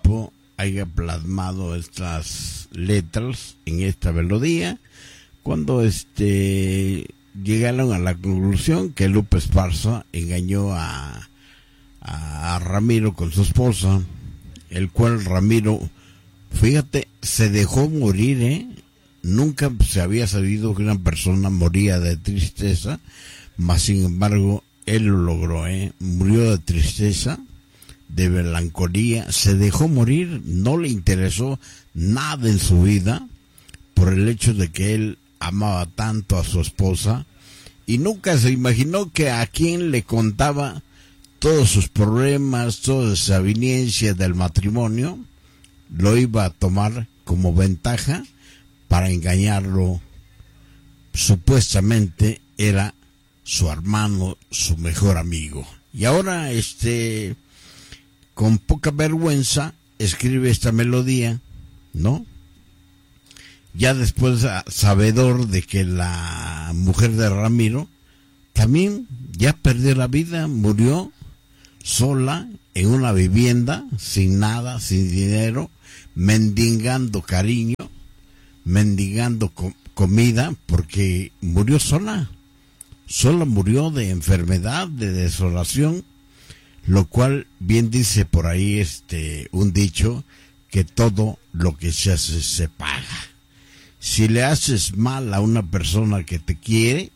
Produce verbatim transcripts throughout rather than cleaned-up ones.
tipo haya plasmado estas letras en esta melodía, cuando este llegaron a la conclusión que Lupe Esparza engañó a, a, a Ramiro con su esposa, el cual Ramiro, fíjate, se dejó morir, ¿eh? Nunca se había sabido que una persona moría de tristeza, mas sin embargo él lo logró, ¿eh? Murió de tristeza, de melancolía, se dejó morir, no le interesó nada en su vida por el hecho de que él amaba tanto a su esposa y nunca se imaginó que a quien le contaba todos sus problemas, toda esa aveniencia del matrimonio, lo iba a tomar como ventaja para engañarlo. Supuestamente era su hermano, su mejor amigo. Y ahora, este, con poca vergüenza, escribe esta melodía, ¿no? Ya después, sabedor de que la mujer de Ramiro también ya perdió la vida, murió sola en una vivienda, sin nada, sin dinero, mendigando cariño, mendigando co- comida, porque murió sola. Solo murió de enfermedad, de desolación, lo cual bien dice por ahí este un dicho, que todo lo que se hace se paga. Si le haces mal a una persona que te quiere,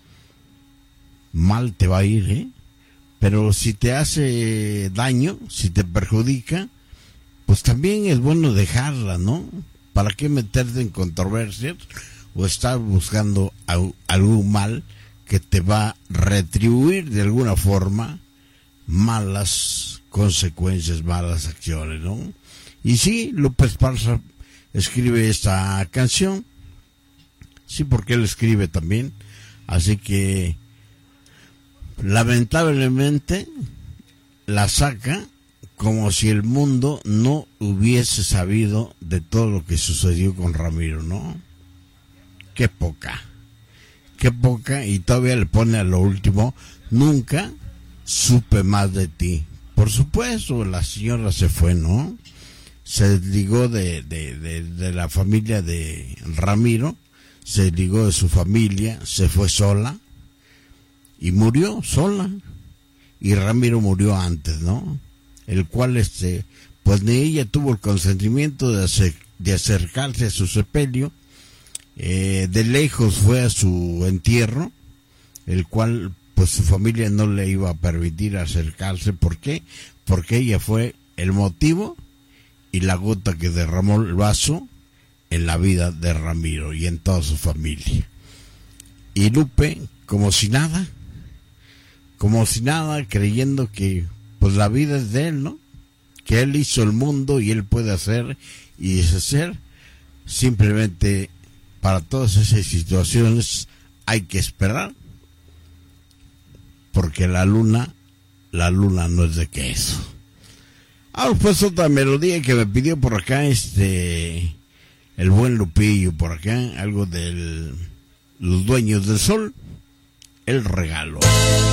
mal te va a ir, ¿eh? Pero si te hace daño, si te perjudica, pues también es bueno dejarla, ¿no? ¿Para qué meterte en controversias o estar buscando algún mal que te va a retribuir de alguna forma malas consecuencias, malas acciones, ¿no? Y sí, Lupe Esparza escribe esta canción, sí, porque él escribe también, así que lamentablemente la saca como si el mundo no hubiese sabido de todo lo que sucedió con Ramiro, ¿no? Qué poca. Qué poca, y todavía le pone a lo último, nunca supe más de ti. Por supuesto, la señora se fue, ¿no? Se desligó de, de, de, de la familia de Ramiro, se desligó de su familia, se fue sola, y murió sola. Y Ramiro murió antes, ¿no? El cual, este, pues ni ella tuvo el consentimiento de, hacer, de acercarse a su sepelio. Eh, de lejos fue a su entierro, el cual pues su familia no le iba a permitir acercarse. ¿Por qué? Porque ella fue el motivo y la gota que derramó el vaso en la vida de Ramiro y en toda su familia. Y Lupe, como si nada, como si nada, creyendo que pues la vida es de él, ¿no? Que él hizo el mundo y él puede hacer y deshacer. Simplemente para todas esas situaciones hay que esperar, porque la luna, la luna no es de queso. Ahora pues otra melodía que me pidió por acá, este, el buen Lupillo por acá, algo de Los Dueños del Sol, El Regalo.